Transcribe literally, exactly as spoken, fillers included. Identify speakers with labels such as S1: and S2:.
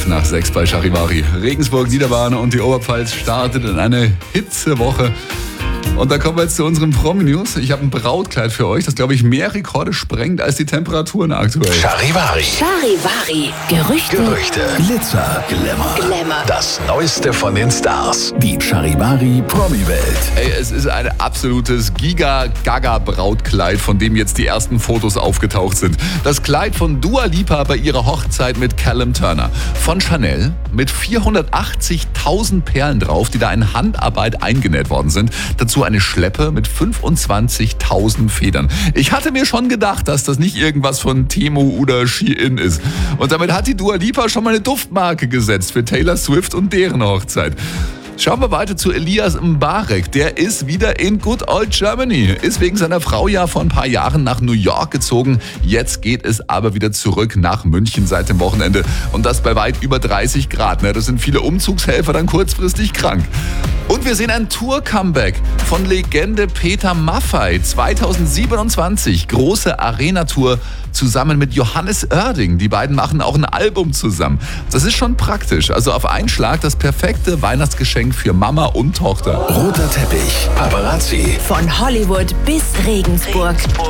S1: nach sechs bei Charivari. Regensburg, Niederbayern und die Oberpfalz startet in eine Hitzewoche. Und da kommen wir jetzt zu unseren Promi-News. Ich habe ein Brautkleid für euch, das, glaube ich, mehr Rekorde sprengt als die Temperaturen aktuell.
S2: Charivari.
S3: Charivari. Gerüchte.
S2: Gerüchte.
S4: Glitzer, Glamour.
S3: Glamour.
S2: Das Neueste von den Stars.
S4: Die Charivari Promi-Welt.
S1: Ey, es ist ein absolutes Giga-Gaga-Brautkleid, von dem jetzt die ersten Fotos aufgetaucht sind. Das Kleid von Dua Lipa bei ihrer Hochzeit mit Callum Turner. Von Chanel mit vierhundertachtzigtausend Perlen drauf, die da in Handarbeit eingenäht worden sind. Dazu eine Schleppe mit fünfundzwanzigtausend Federn. Ich hatte mir schon gedacht, dass das nicht irgendwas von Temu oder Shein ist. Und damit hat die Dua Lipa schon mal eine Duftmarke gesetzt für Taylor Swift und deren Hochzeit. Schauen wir weiter zu Elias Mbarek. Der ist wieder in Good Old Germany. Ist wegen seiner Frau ja vor ein paar Jahren nach New York gezogen. Jetzt geht es aber wieder zurück nach München seit dem Wochenende. Und das bei weit über dreißig Grad. Da sind viele Umzugshelfer dann kurzfristig krank. Und wir sehen ein Tour-Comeback von Legende Peter Maffay. zweitausendsiebenundzwanzig, große Arena-Tour zusammen mit Johannes Oerding. Die beiden machen auch ein Album zusammen. Das ist schon praktisch. Also auf einen Schlag das perfekte Weihnachtsgeschenk für Mama und Tochter.
S4: Roter Teppich.
S2: Paparazzi.
S3: Von Hollywood bis Regensburg.